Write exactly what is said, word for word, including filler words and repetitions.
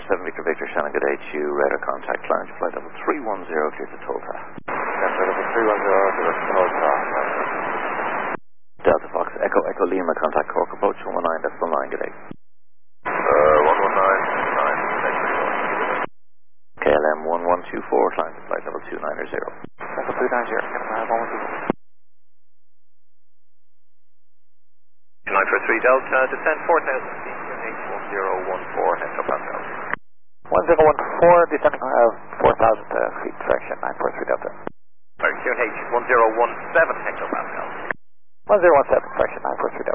seven Victor Victor, Shannon, good day to you. Radar contact, climb to flight level three one zero, clear to Tolta. Flight level three one zero, clear to Tolta. Delta Fox, Echo, Echo Lima, contact Cork, approach one one nine, decimal nine, good day. Uh, one one nine, nine, K L M one one two four, climb to flight level two nine zero. Level two nine zero, K L M one one two four. nine four three Delta, descend four thousand feet, Q N H one zero one four, hectopascal. one zero one four, descending uh, four thousand uh, feet, direction nine four three Delta. Sorry, Q N H one zero one seven, hectopascal. one zero one seven, direction nine four three Delta.